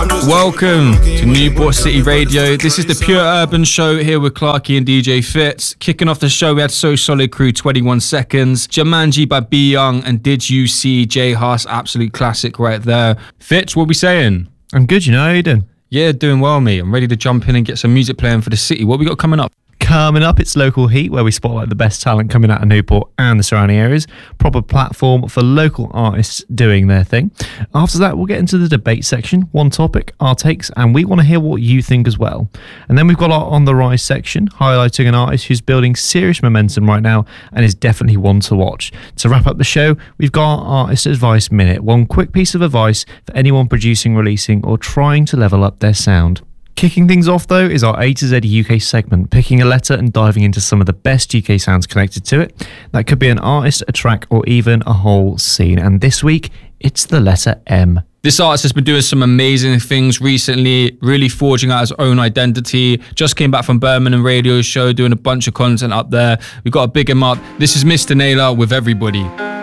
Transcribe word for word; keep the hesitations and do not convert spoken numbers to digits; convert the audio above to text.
Welcome to Newport City Radio. This is the Pure Urban Show here with Clarky and D J Fitz. Kicking off the show, we had So Solid Crew, twenty-one seconds. Jumanji by B Young and Did You See Jay Huss, absolute classic right there. Fitz, what are we saying? I'm good, you know, how you doing? Yeah, doing well, mate. I'm ready to jump in and get some music playing for the city. What we got coming up? Coming up, it's Local Heat, where we spotlight the best talent coming out of Newport and the surrounding areas. Proper platform for local artists doing their thing. After that, we'll get into the debate section. One topic, our takes, and we want to hear what you think as well. And then we've got our On The Rise section, highlighting an artist who's building serious momentum right now and is definitely one to watch. To wrap up the show, we've got our Artist Advice Minute. One quick piece of advice for anyone producing, releasing, or trying to level up their sound. Kicking things off, though, is our A to Z U K segment, picking a letter and diving into some of the best U K sounds connected to it. That could be an artist, a track, or even a whole scene. And this week, it's the letter M. This artist has been doing some amazing things recently, really forging out his own identity. Just came back from Birmingham Radio Show, doing a bunch of content up there. We've got to big him up. This is Mister Naylor with Everybody.